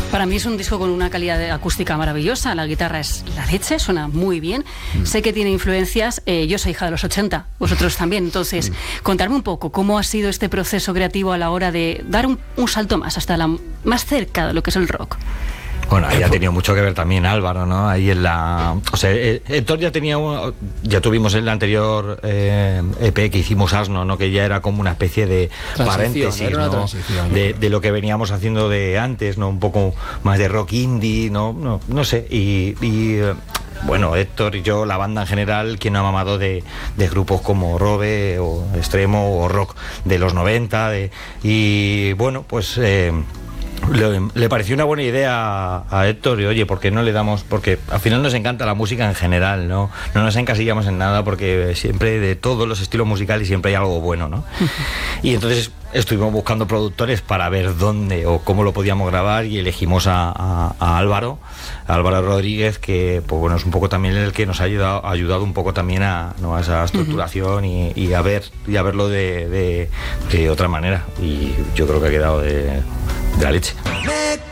Para mí es un disco con una calidad acústica maravillosa, la guitarra es la leche, suena muy bien. Sé que tiene influencias, yo soy hija de los 80, vosotros también, entonces contarme un poco cómo ha sido este proceso creativo a la hora de dar un salto más, hasta más cerca de lo que es el rock. Bueno, ahí ha tenido mucho que ver también Álvaro, ¿no? Ahí en la... O sea, Héctor ya tuvimos en el anterior EP que hicimos Asno, ¿no? Que ya era como una especie de paréntesis, ¿no? De lo que veníamos haciendo de antes, ¿no? Un poco más de rock indie, no sé. Bueno, Héctor y yo, la banda en general, quien no ha mamado de grupos como Robe o Extremo o rock de los 90, y bueno, pues... Le pareció una buena idea a Héctor y oye, ¿por qué no le damos? Porque al final nos encanta la música en general, no nos encasillamos en nada, porque siempre de todos los estilos musicales siempre hay algo bueno, ¿no? Y entonces estuvimos buscando productores para ver dónde o cómo lo podíamos grabar y elegimos a Álvaro Rodríguez, que pues bueno, es un poco también el que nos ha ayudado un poco también a esa estructuración y a verlo de otra manera, y yo creo que ha quedado de la leche.